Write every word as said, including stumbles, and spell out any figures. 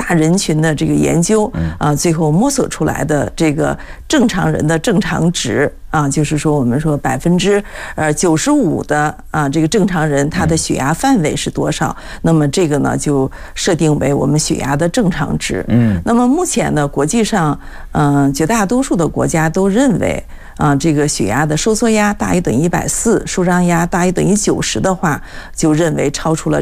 人群的这个研究啊，最后摸索出来的这个正常人的正常值啊，就是说我们说百分之呃九十五的啊这个正常人他的血压范围是多少？那么这个呢就设定为我们血压的正常值。嗯，那么目前呢，国际上嗯、呃、绝大多数的国家都认为。啊，这个血压的收缩压大于等于一百四，舒张压大于等于九十的话，就认为超出了